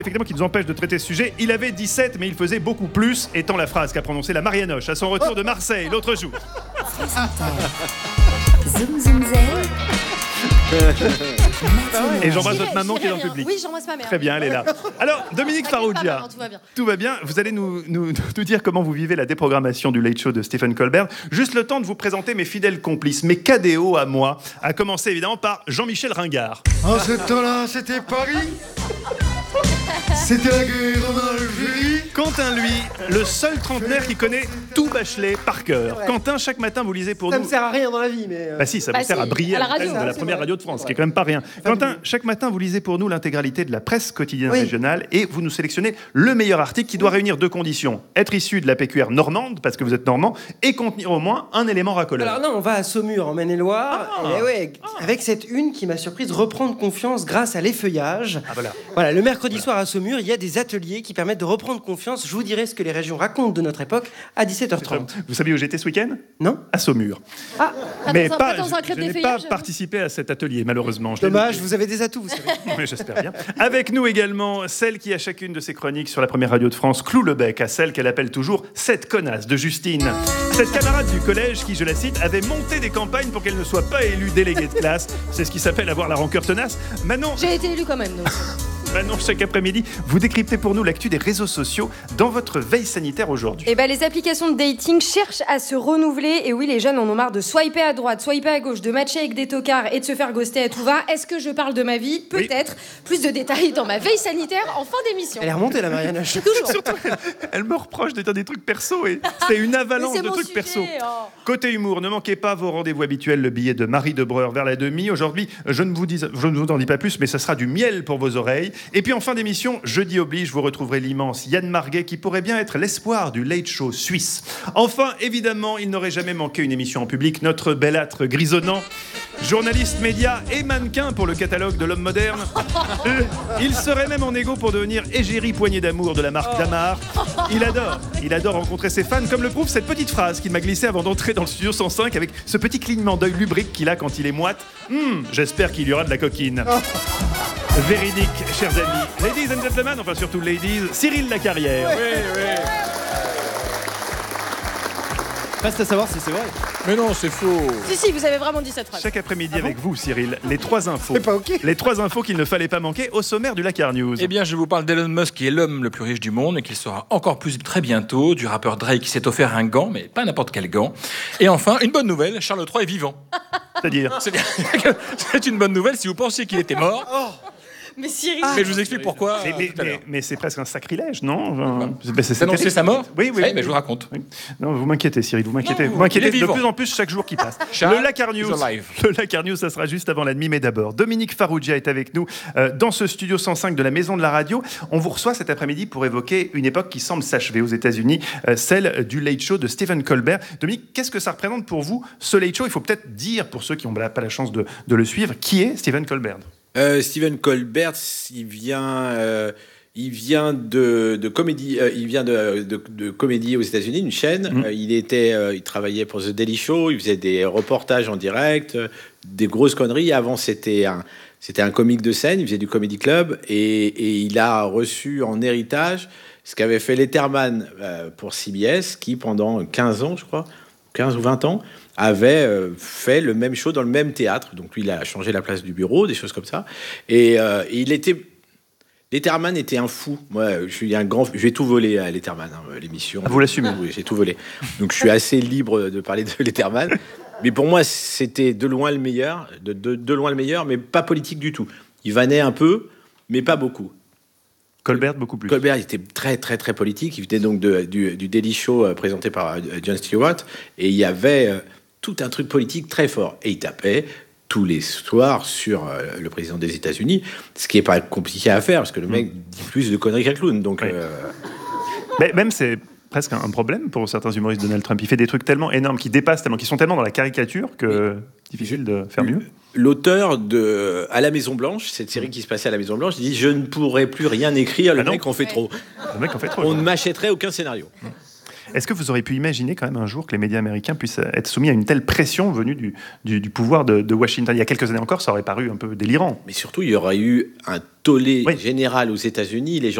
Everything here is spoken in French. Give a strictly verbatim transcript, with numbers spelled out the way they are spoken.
Effectivement, qui nous empêche de traiter ce sujet. Il avait dix-sept, mais il faisait beaucoup plus, étant la phrase qu'a prononcée la Marianoche à son retour de Marseille l'autre jour. Zoom, zoom, zen. Et j'embrasse votre maman qui est dans le public. Oui, j'embrasse ma mère. Très bien, elle est là. Alors, Dominique Farrugia, tout va bien. tout va bien. Vous allez nous, nous, nous dire comment vous vivez la déprogrammation du Late Show de Stephen Colbert. Juste le temps de vous présenter mes fidèles complices, mes K D O à moi, à commencer évidemment par Jean-Michel Ringard. En ce temps-là, c'était Paris. C'était la guerre en Algérie. Quentin, lui, le seul trentenaire qui connaît tout Bachelet par cœur. Ouais. Quentin, chaque matin, vous lisez pour ça nous... Ça me sert à rien dans la vie, mais... Euh... Bah si, ça bah vous sert si, à briller à la radio, de la première radio de France, ce qui est quand même pas rien. Quentin, chaque matin, vous lisez pour nous l'intégralité de la presse quotidienne oui. régionale et vous nous sélectionnez le meilleur article qui doit oui. réunir deux conditions. Être issu de la P Q R normande, parce que vous êtes normand, et contenir au moins un élément racoleur. Alors non, on va à Saumur, en Maine-et-Loire, ah. et ouais, ah. avec cette une qui m'a surprise, reprendre confiance grâce à l'effeuillage. Ah, voilà. Voilà, le mercredi voilà. soir à Saumur, il y a des ateliers qui permettent de reprendre confiance. Je vous dirai ce que les régions racontent de notre époque à dix-sept heures trente. Vous saviez où j'étais ce week-end ? Non. À Saumur. Ah, mais dans un, pas, dans un je, je n'ai pas participé à cet atelier, malheureusement. Je Dommage, vous avez des atouts, vous savez. Oui, j'espère bien. Avec nous également, celle qui, à chacune de ses chroniques sur la première radio de France, cloue le bec à celle qu'elle appelle toujours « cette connasse de Justine ». Cette camarade du collège qui, je la cite, avait monté des campagnes pour qu'elle ne soit pas élue déléguée de classe. C'est ce qui s'appelle avoir la rancœur tenace. Manon... J'ai été élue quand même, donc. Manon, chaque après-midi, vous décryptez pour nous l'actu des réseaux sociaux dans votre veille sanitaire aujourd'hui. Eh ben, les applications de dating cherchent à se renouveler. Et oui, les jeunes en ont marre de swiper à droite, swiper à gauche, de matcher avec des tocards et de se faire ghoster à tout va. Est-ce que je parle de ma vie ? Peut-être. Oui. Plus de détails dans ma veille sanitaire en fin d'émission. Elle est remontée, la Marianoche. Toujours. Surtout, elle, elle me reproche d'être des trucs perso et c'est une avalanche c'est de trucs sujet, perso. Oh. Côté humour, ne manquez pas vos rendez-vous habituels, le billet de Marie de Breur vers la demi. Aujourd'hui, je ne vous dis, je ne vous en dis pas plus, mais ça sera du miel pour vos oreilles. Et puis en fin d'émission, jeudi oblige, vous retrouverez l'immense Yann Marguet qui pourrait bien être l'espoir du Late Show suisse. Enfin, évidemment, il n'aurait jamais manqué une émission en public, notre belâtre grisonnant, journaliste média et mannequin pour le catalogue de l'homme moderne. Euh, il serait même en égo pour devenir égérie poignée d'amour de la marque Damar. Il adore, il adore rencontrer ses fans, comme le prouve cette petite phrase qu'il m'a glissée avant d'entrer dans le studio cent cinq avec ce petit clignement d'œil lubrique qu'il a quand il est moite. Hum, j'espère qu'il y aura de la coquine. Véridique, chers amis. Ladies and gentlemen, enfin surtout ladies, Cyril Lacarrière. Oui, oui. Reste à savoir si c'est vrai. Mais non, c'est faux. Si, si, vous avez vraiment dit cette phrase. Chaque après-midi ah bon avec vous, Cyril, les trois infos. C'est pas OK. Les trois infos qu'il ne fallait pas manquer au sommaire du Lacar News. Eh bien, je vous parle d'Elon Musk, qui est l'homme le plus riche du monde et qui sera encore plus très bientôt, du rappeur Drake qui s'est offert un gant, mais pas n'importe quel gant. Et enfin, une bonne nouvelle, Charles trois est vivant. C'est-à-dire C'est-à-dire que c'est une bonne nouvelle si vous pensiez qu'il était mort. Oh. Mais Cyril... Ah, mais je vous explique pourquoi. Mais, mais, mais, mais c'est presque un sacrilège, non enfin, c'est, c'est Annoncer sa mort. Oui, oui. oui mais je vous raconte. Oui. Non, vous m'inquiétez, Cyril, vous m'inquiétez. Non, vous m'inquiétez de vivant. plus en plus chaque jour qui passe. Charles le Lacar News, le Lacar News, ça sera juste avant la demi, mais d'abord, Dominique Farrugia est avec nous euh, dans ce studio cent cinq de la Maison de la Radio. On vous reçoit cet après-midi pour évoquer une époque qui semble s'achever aux États-Unis, euh, celle du Late Show de Stephen Colbert. Dominique, qu'est-ce que ça représente pour vous, ce Late Show ? Il faut peut-être dire, pour ceux qui n'ont pas la chance de, de le suivre, qui est Stephen Colbert ? Euh, Stephen Colbert, il vient, euh, il vient de, de comédie, euh, il vient de, de, de comédie aux États-Unis, une chaîne. Mmh. Euh, il était, euh, il travaillait pour The Daily Show, il faisait des reportages en direct, euh, des grosses conneries. Avant, c'était un, c'était un comique de scène, il faisait du comedy club et, et il a reçu en héritage ce qu'avait fait Letterman euh, pour C B S, qui pendant quinze ans, je crois, quinze ou vingt ans, avait euh, fait le même show dans le même théâtre. Donc lui, il a changé la place du bureau, des choses comme ça. Et, euh, et il était... Letterman était un fou. Moi, je suis un grand... Je vais tout voler à Letterman, hein, l'émission. Ah, vous l'assumez ? Oui, j'ai tout volé. Donc je suis assez libre de parler de Letterman. Mais pour moi, c'était de loin le meilleur. De, de, de loin le meilleur, mais pas politique du tout. Il vannait un peu, mais pas beaucoup. Colbert, beaucoup plus. Colbert, il était très, très, très politique. Il venait donc de, du, du Daily Show euh, présenté par euh, Jon Stewart. Et il y avait euh, tout un truc politique très fort. Et il tapait tous les soirs sur euh, le président des États-Unis, ce qui n'est pas compliqué à faire, parce que le mec mmh. dit plus de conneries qu'un clown. Donc, oui. euh... Mais même, c'est presque un problème pour certains humoristes. Donald Trump, il fait des trucs tellement énormes, qui dépassent tellement, qui sont tellement dans la caricature que oui. difficile de faire mieux. L'auteur de À la Maison Blanche, cette série qui se passait à la Maison Blanche, il dit « Je ne pourrais plus rien écrire, le ah mec en fait trop. » Le mec en fait trop. On ne m'achèterait aucun scénario. Est-ce que vous auriez pu imaginer quand même un jour que les médias américains puissent être soumis à une telle pression venue du, du, du pouvoir de, de Washington? Il y a quelques années encore, ça aurait paru un peu délirant. Mais surtout, il y aurait eu un tollé Oui. général aux États-Unis. Les gens